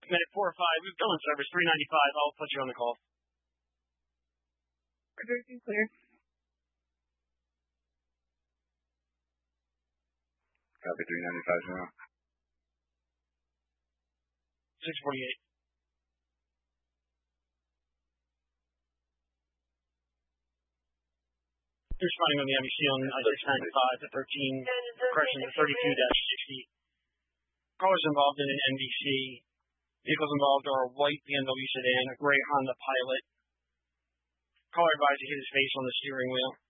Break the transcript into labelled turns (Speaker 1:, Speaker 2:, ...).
Speaker 1: Minute 4 or 5. We've done service 395. I'll put you on the call.
Speaker 2: Everything clear.
Speaker 3: Copy 395 now.
Speaker 1: 648. Responding on the NBC on I-695 to 13, correction to 32-60. Callers involved in an NBC. Vehicles involved are a white BMW sedan, a gray Honda Pilot. Caller advised he hit his face on the steering wheel.